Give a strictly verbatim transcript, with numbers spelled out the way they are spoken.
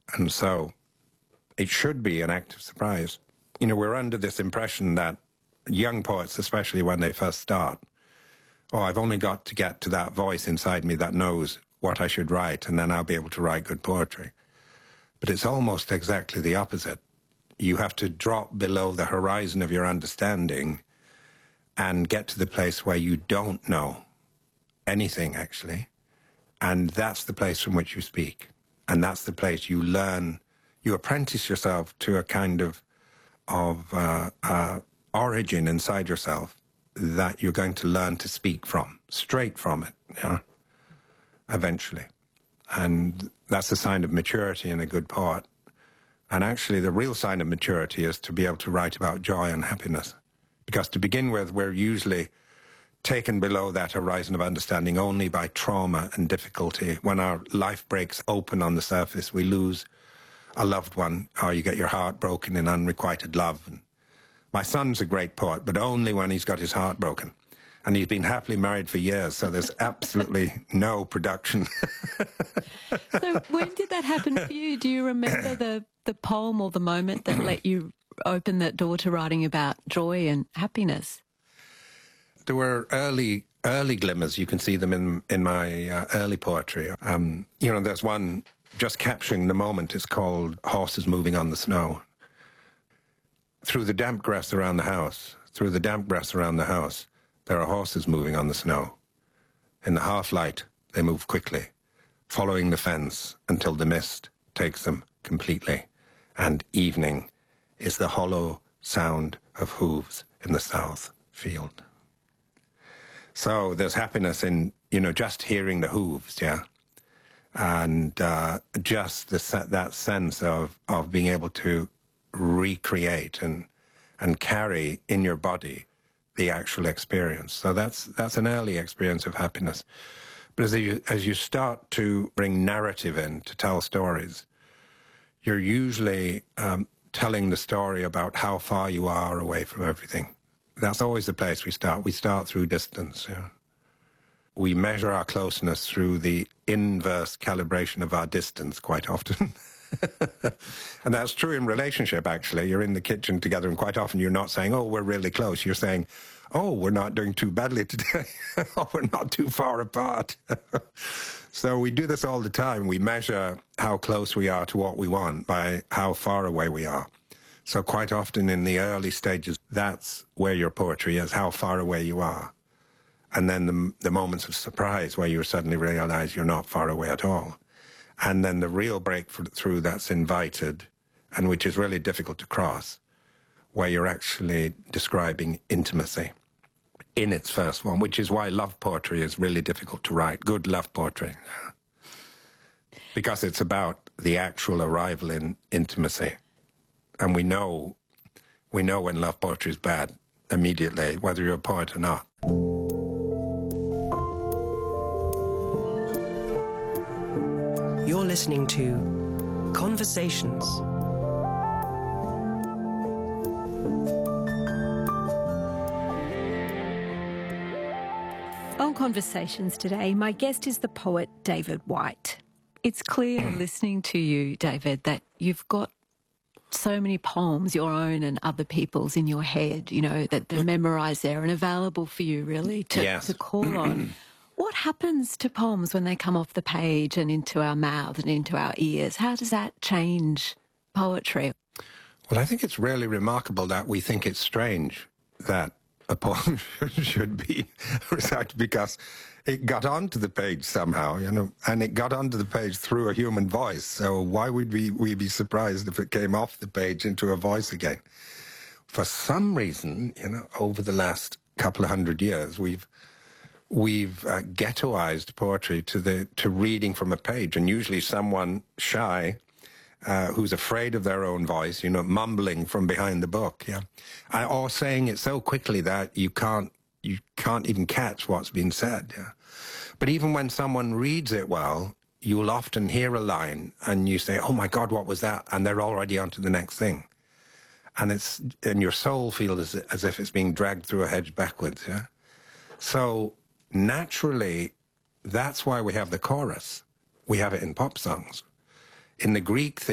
And so it should be an act of surprise. You know, we're under this impression that young poets, especially when they first start, oh, I've only got to get to that voice inside me that knows what I should write, and then I'll be able to write good poetry. But it's almost exactly the opposite. You have to drop below the horizon of your understanding and get to the place where you don't know anything, actually. And that's the place from which you speak. And that's the place you learn, you apprentice yourself to a kind of, of uh, uh, origin inside yourself that you're going to learn to speak from, straight from it, you know, eventually. And that's a sign of maturity in a good poet. And actually, the real sign of maturity is to be able to write about joy and happiness. Because to begin with, we're usually taken below that horizon of understanding only by trauma and difficulty. When our life breaks open on the surface, we lose a loved one, or you get your heart broken in unrequited love. And my son's a great poet, but only when he's got his heart broken. And he's been happily married for years, so there's absolutely no production. So when did that happen for you? Do you remember the, the poem or the moment that let you open that door to writing about joy and happiness? There were early early glimmers. You can see them in, in my uh, early poetry. Um, you know, there's one just capturing the moment. It's called Horses Moving on the Snow. Through the damp grass around the house, through the damp grass around the house, there are horses moving on the snow. In the half-light, they move quickly, following the fence until the mist takes them completely, and evening is the hollow sound of hooves in the south field. So there's happiness in, you know, just hearing the hooves, yeah, and uh, just the, that sense of, of being able to recreate and, and carry in your body the actual experience. So that's that's an early experience of happiness. But as you, as you start to bring narrative in, to tell stories, you're usually um, telling the story about how far you are away from everything. That's always the place we start. We start through distance. Yeah. We measure our closeness through the inverse calibration of our distance quite often. And that's true in relationship, actually. You're in the kitchen together, and quite often you're not saying, oh, we're really close. You're saying, oh, we're not doing too badly today. Oh, we're not too far apart. So we do this all the time. We measure how close we are to what we want by how far away we are. So quite often in the early stages, that's where your poetry is, how far away you are. And then the, the moments of surprise where you suddenly realize you're not far away at all. And then the real breakthrough that's invited, and which is really difficult to cross, where you're actually describing intimacy in its first form, which is why love poetry is really difficult to write, good love poetry. Because it's about the actual arrival in intimacy. And we know, we know when love poetry is bad immediately, whether you're a poet or not. You're listening to Conversations. On Conversations today, my guest is the poet David Whyte. It's clear listening to you, David, that you've got so many poems, your own and other people's, in your head, you know, that they're memorised there and available for you really to, yes. to call on. What happens to poems when they come off the page and into our mouths and into our ears? How does that change poetry? Well, I think it's really remarkable that we think it's strange that a poem should be recited because it got onto the page somehow, you know, and it got onto the page through a human voice. So why would we, we be surprised if it came off the page into a voice again? For some reason, you know, over the last couple of hundred years, we've We've uh, ghettoized poetry to the to reading from a page, and usually someone shy uh, who's afraid of their own voice, you know, mumbling from behind the book, yeah, uh, or saying it so quickly that you can't you can't even catch what's been said. Yeah, but even when someone reads it well, you'll often hear a line and you say, "Oh my God, what was that?" And they're already on to the next thing, and it's and your soul feels as, as if it's being dragged through a hedge backwards. Yeah, so. Naturally, that's why we have the chorus. We have it in pop songs. In the Greek